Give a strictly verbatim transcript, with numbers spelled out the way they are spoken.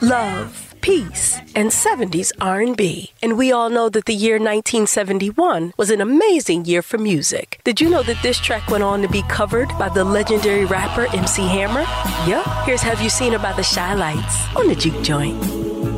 love, peace, and seventies R and B. And we all know that the year nineteen seventy-one was an amazing year for music. Did you know that this track went on to be covered by the legendary rapper M C Hammer? Yup, here's Have You Seen Her by the Shy Lights on the Juke Joint.